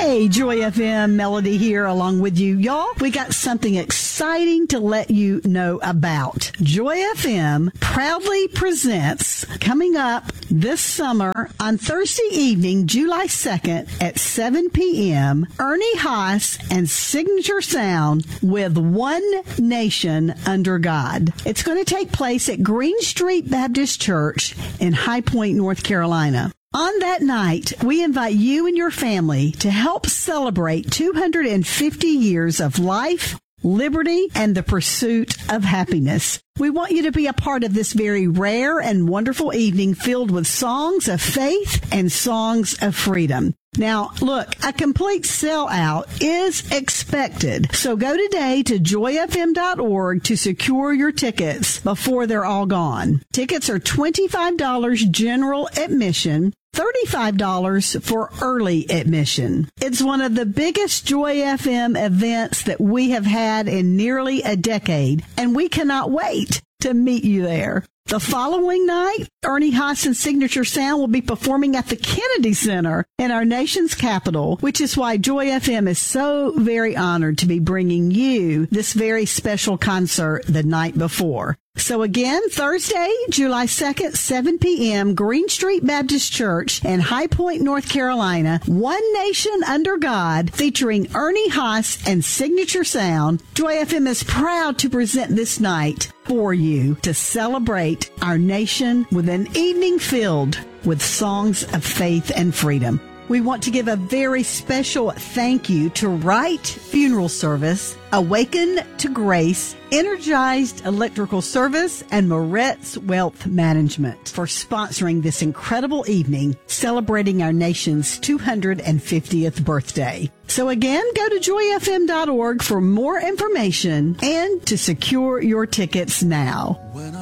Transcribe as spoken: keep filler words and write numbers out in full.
Hey, Joy F M, Melody here along with you. Y'all, we got something exciting to let you know about. Joy F M proudly presents, coming up this summer on Thursday evening, July second at seven p.m., Ernie Haas and Signature Sound with One Nation Under God. It's going to take place at Green Street Baptist Church in High Point, North Carolina. On that night, we invite you and your family to help celebrate two hundred fifty years of life, liberty, and the pursuit of happiness. We want you to be a part of this very rare and wonderful evening filled with songs of faith and songs of freedom. Now, look, a complete sellout is expected. So go today to joy f m dot org to secure your tickets before they're all gone. Tickets are twenty-five dollars general admission, thirty-five dollars for early admission. It's one of the biggest Joy F M events that we have had in nearly a decade, and we cannot wait to meet you there. The following night, Ernie Haas and Signature Sound will be performing at the Kennedy Center in our nation's capital, which is why Joy F M is so very honored to be bringing you this very special concert the night before. So again, Thursday, July second, seven p.m., Green Street Baptist Church in High Point, North Carolina, One Nation Under God, featuring Ernie Haas and Signature Sound. Joy F M is proud to present this night for you to celebrate our nation with an evening filled with songs of faith and freedom. We want to give a very special thank you to Wright Funeral Service, Awaken to Grace, Energized Electrical Service, and Moretz Wealth Management for sponsoring this incredible evening celebrating our nation's two hundred fiftieth birthday. So again, go to joy f m dot org for more information and to secure your tickets now. When